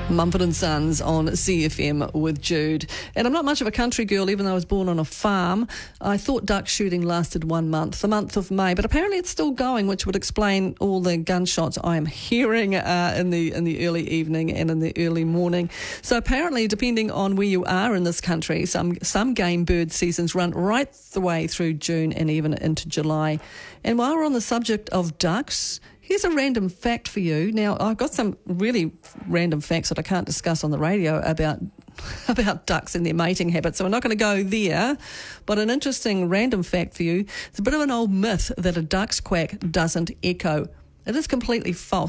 Mumford & Sons on CFM with Jude. And I'm not much of a country girl, even though I was born on a farm. I thought duck shooting lasted 1 month, the month of May, but apparently it's still going, which would explain all the gunshots I am hearing in the early evening and in the early morning. So apparently, depending on where you are in this country, some game bird seasons run right the way through June and even into July. And while we're on the subject of ducks, here's a random fact for you. Now, I've got some really random facts that I can't discuss on the radio about ducks and their mating habits, so we're not going to go there. But an interesting random fact for you, it's a bit of an old myth that a duck's quack doesn't echo. It is completely false.